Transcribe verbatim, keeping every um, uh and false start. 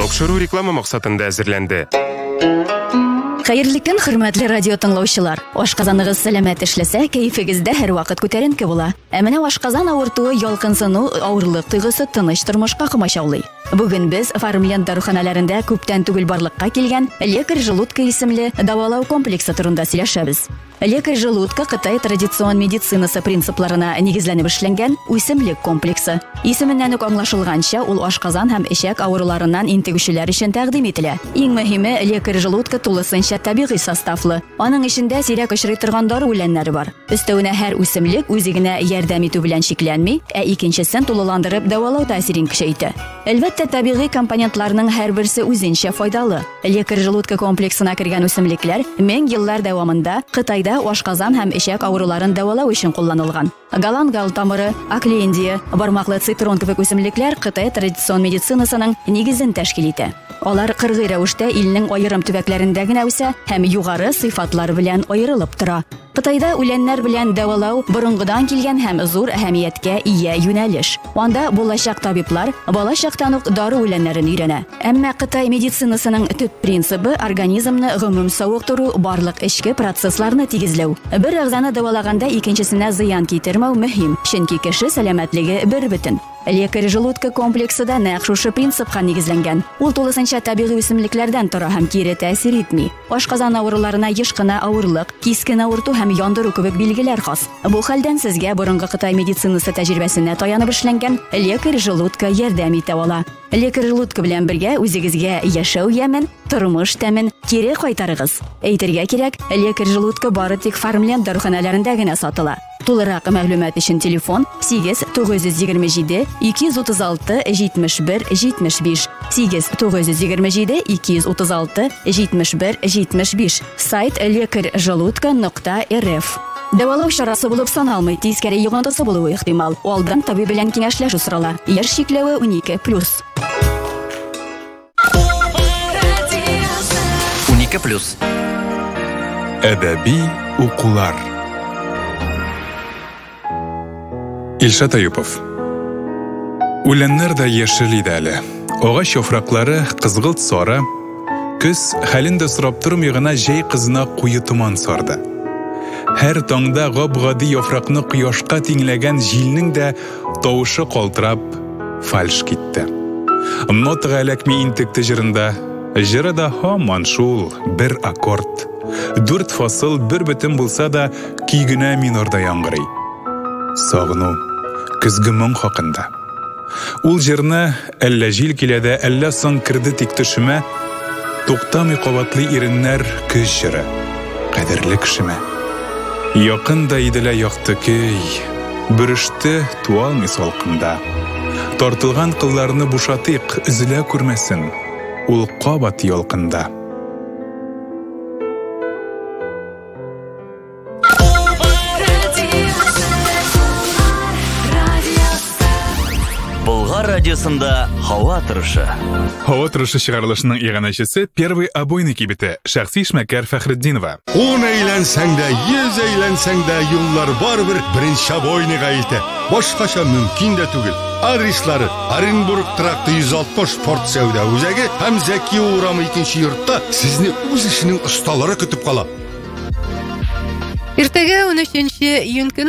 Тапшыру реклама максатында әзерләнде. Хәерле көн, хөрмәтле радио тыңлаучылар. Ашказаныгыз сәламәт эшләсә, кәефегездә һәр вакыт күтәренке була. Ә менә ашказан авыртуы, ялкынсыну, авырлык тойгысы тыныч тормышка комачаулый. Бүген без Фармленд даруханаларында күптән түгел барлыкка килгән лекарь желудка исемле дәвалау комплексы турында сөйләшәбез. Лекарь желудка Кытай традицион медицинасы принципларына нигезләнеп эшләнгән үсемлек комплексы. Исеменнән үк аңлашылганча, ул ашказан һәм эчәк авыруларыннан интегүчеләр өчен тәкъдим ителә. Иң мөһиме, лекарь желудка тулысынча табигый составлы. Аның эчендә сирәк очрый торган дары үләннәре бар. Өстәвенә һәр үсемлек үзигенә ярдәм итү белән шикләнми, ә икенчесен тулыландырып дәвалау тәэсирен көчәйтә. Әлбәттә, табигый компонентларның һәрберсе үзенчә файдалы. Лекарь желудка комплексына кергән үсемлекләр мең еллар дәвамында Кытайда ашказан һәм эчәк авыруларын дәвалау өчен кулланылган. Галангал тамыры, аклендия, бармаклы цитрон кебек үсемлекләр Кытай традицион медицинасының нигезен тәшкил итә. Алар кыргый рәвештә илнең аерым төбәкләрендә генә үсә һәм югары сыйфатлар белән аерылып тора. Кытайда үләннәр белән дәвалау борынгыдан килгән һәм зур әһәмияткә ия юнәлеш. Анда булачак табиблар балачактан ук дары үләннәрен өйрәнә. Әмма Кытай медицинасының төп принцибы организмны гомум савыктыру, барлык эчке процессларны тигезләү. Бер әгъзаны дәвалаганда икенчесенә зыян китермәү мөһим, чөнки кеше сәламәтлеге бер бөтен. Лекарь желудка комплексы да нәкъ шушы принципка нигезләнгән. Ул тулысынча табигый үсемлекләрдән тора һәм кире тәэсир итми. Ашказан авыруларына еш кына авырлык, кискен авырту һәм яндыру кебек билгеләр хас. Бу хәлдән сезгә борынгы Кытай медицинасы тәҗрибәсенә таянып эшләнгән лекарь желудка ярдәм итә ала. Лекарь желудка белән бергә үзегезгә яшәү ямен, тормыш тәмен кире кайтарыгыз. Әйтергә кирәк, лекарь желудка бары тик Фармленд даруханаларында гына сатыла. Тулырак мәгълүмат өчен телефон сигез тугыз йөз егерме җиде ике йөз утыз алты җитмеш бер җитмеш биш сигез тугыз йөз егерме җиде ике йөз утыз алты җитмеш бер җитмеш биш сайт лекарь желудка нокта эр эф. Дәвалау чарасы булып саналмый, тискәре йогынтысы булуы ихтимал. Алдан табиб белән киңәшләшү сорала. Яшь чикләве унике плюс. унике плюс. Әдәби укулар. Илшат Аюпов. Үләннәр дә яшел иде әле. Агач яфраклары кызгылт сары. Көз хәлендә сорап тормый гына җәй кызына куе томан сарды. Һәр таңда гап-гади яфракны кояшка тиңләгән җилнең дә тавышы калтырап фальш китте. Нотага эләкми интекте җырында. Җыры да һаман шул бер аккорд. Дүрт фасыл бер бөтен булса да көйгенә минорда яңгырый. Сагыну, көзге моң хакында. Ул җырны әллә җил киләдә, әллә соң кирде тик төшемә. Туктамый кабатлы иреннәр көз җыры. Кадерле кешемә. Якында иделә якты көй. Бөрыште туалмый салкында. Тартылган кылларны бушатыйк, үзелә күрмәсен. Ул кабат ялкында. Болгар радиосында һава торышы. Һава торышы чыгарылышының иганәчесе первый обойный кибете шәхси эшмәкәр Фәхретдинова. Он әйләнсәң дә, йөз әйләнсәң дә, юллар барбер беренче обойныйга илтә. Башкача мөмкин дә түгел. Адреслары: Оренбург тракты йөз алтмыш порт сәүдә үзәге һәм Зәки урамы икенче йортта сезне үз эшенең осталары көтеп кала. Иртәгә унөченче июнь